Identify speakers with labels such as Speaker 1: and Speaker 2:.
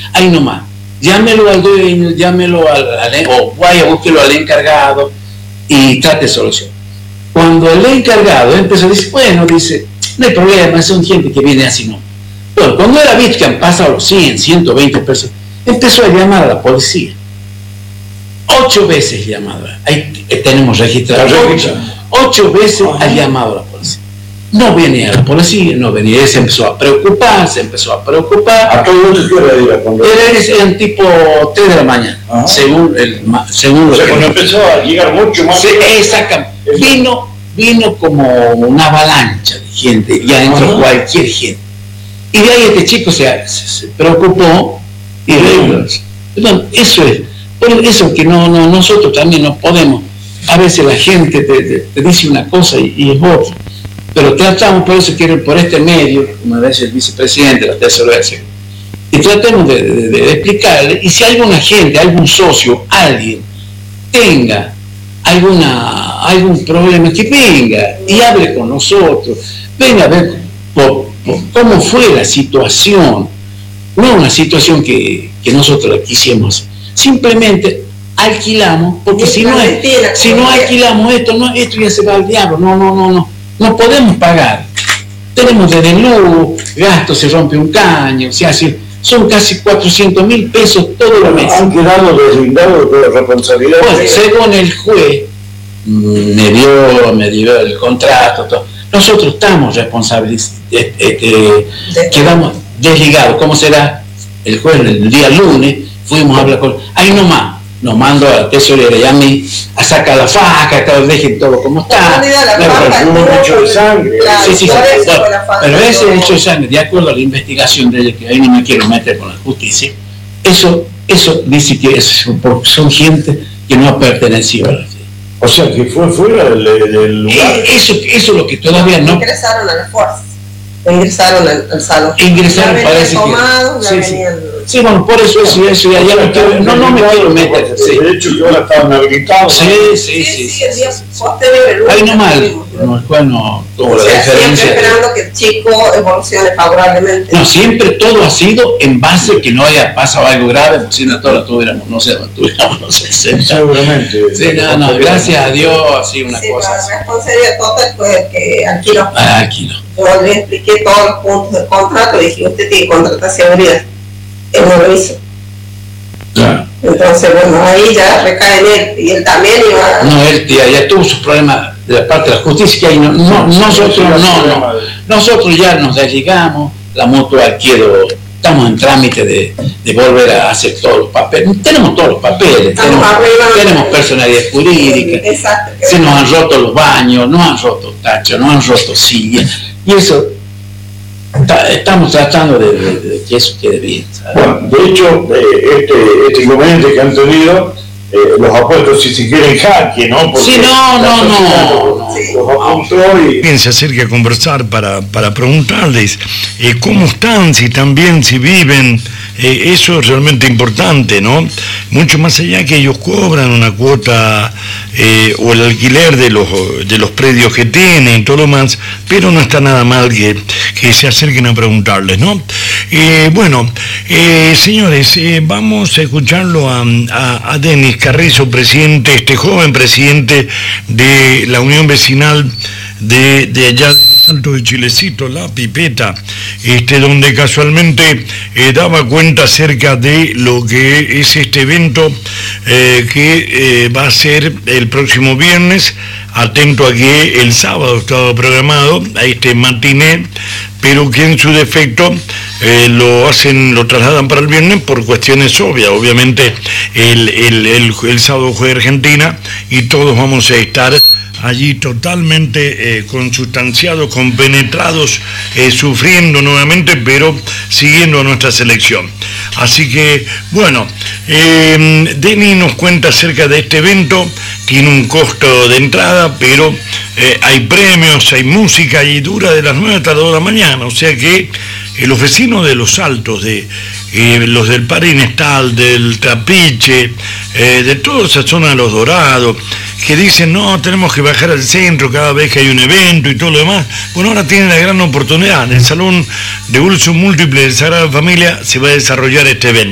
Speaker 1: ahí nomás. Llámelo al dueño, llámelo o vaya, búsquelo al encargado y trate solución. Cuando el encargado empezó a decir, bueno, dice, no hay problema, son gente que viene así, no. Bueno, cuando era visto que han pasado los 100, 120 personas, empezó a llamar a la policía. 8 veces llamado. Ahí tenemos registrado. 8 veces ha llamado a la policía. No venía la policía, no venía. Él se empezó a preocupar.
Speaker 2: ¿A qué hora era?
Speaker 1: Eran tipo 3 de la mañana, según
Speaker 2: o sea, cuando empezó a llegar mucho más.
Speaker 1: Sí, exactamente. Vino como una avalancha de gente, ya entró cualquier gente. Y de ahí este chico se preocupó y bueno, eso es. Por eso que nosotros también no podemos. A veces la gente te dice una cosa y es otra. Pero tratamos, por eso quiero por este medio, como a veces el vicepresidente de la tesorería, y tratemos de explicarle, y si alguna gente, algún socio, alguien tenga algún problema, que venga y hable con nosotros, venga a ver cómo fue la situación, no una situación que nosotros la quisimos, simplemente alquilamos, porque si no alquilamos esto ya se va al diablo, no podemos pagar. Tenemos desde luz, gasto, se rompe un caño, se hace, son casi 400.000 pesos todos los meses.
Speaker 2: Han quedado deslindados de la responsabilidad.
Speaker 1: Bueno, según el juez, me dio el contrato, todo. Nosotros estamos responsables, quedamos desligados. ¿Cómo será? El juez, el día lunes, fuimos a hablar con... Ahí nomás, nos mandó a la tesorera y a mí a sacar la faja, que dejen todo como está.
Speaker 2: Un hecho de sangre.
Speaker 1: Sí. Bueno, pero ese hecho de sangre, de acuerdo a la investigación de ella, que ahí no me quiero meter con la justicia, eso dice que son gente que no ha pertenecido a la...
Speaker 2: O sea, que fue fuera del lugar.
Speaker 1: Eso es lo que todavía no...
Speaker 3: Ingresaron a las fuerzas. Ingresaron al salón.
Speaker 1: Ingresaron, parece que... Sí, bueno, por eso ya no quiero... No me quiero meter.
Speaker 2: De hecho, que ahora estaban habilitados.
Speaker 1: Sí. Ahí nomás, el juez no tuvo la diferencia.
Speaker 3: Siempre esperando que el chico evolucione favorablemente.
Speaker 1: No, siempre todo ha sido en base que no haya pasado algo grave, porque si no todos tuviéramos, no sé, 60.
Speaker 2: Seguramente.
Speaker 1: Sí, no, gracias a Dios, así una cosa.
Speaker 3: La responsabilidad total fue el que alquiló.
Speaker 1: Alquiló.
Speaker 3: Yo le expliqué todos los puntos del contrato y dije, usted tiene que contratar seguridad. Él no lo hizo.
Speaker 1: Claro.
Speaker 3: Entonces, bueno, ahí ya recae en él, y él también iba...
Speaker 1: No, él ya tuvo sus problemas de la parte de la justicia, que ahí nosotros ya nos desligamos, la mutua estamos en trámite de volver a hacer todos los papeles. Tenemos todos los papeles, tenemos personalidad jurídica,
Speaker 3: exacto,
Speaker 1: se nos han roto los baños, nos han roto tachos, nos han roto sillas, y eso estamos tratando de que eso quede bien, ¿sabes?
Speaker 2: Bueno, de hecho, este inconveniente que han tenido, los apuestos, si se quieren, jaque, ¿no? Porque
Speaker 1: sí, no.
Speaker 2: Los apuntó y...
Speaker 4: Bien, se acerca a conversar para preguntarles cómo están, si están bien, si viven. Eso es realmente importante, ¿no? Mucho más allá que ellos cobran una cuota o el alquiler de los predios que tienen y todo lo más, pero no está nada mal que se acerquen a preguntarles, ¿no? Bueno, señores, vamos a escucharlo a Denis Carrizo, presidente, joven presidente de la Unión Vecinal de allá de los Altos de Chilecito, La Pipeta, donde casualmente daba cuenta acerca de lo que es este evento que va a ser el próximo viernes. Atento a que el sábado estaba programado a este matiné, pero que en su defecto lo trasladan para el viernes por cuestiones obvias. Obviamente el sábado juega Argentina y todos vamos a estar allí totalmente consustanciados, compenetrados, sufriendo nuevamente, pero siguiendo a nuestra selección. Así que, bueno, Denis nos cuenta acerca de este evento. Tiene un costo de entrada, pero hay premios, hay música y dura de las 9 hasta las 2 de la mañana. O sea que los vecinos de Los Altos, los del Parinestal, del Trapiche, de toda esa zona de Los Dorados, que dicen, no, tenemos que bajar al centro cada vez que hay un evento y todo lo demás. Bueno, ahora tienen la gran oportunidad. En el Salón de Uso Múltiple de Sagrada Familia se va a desarrollar este evento.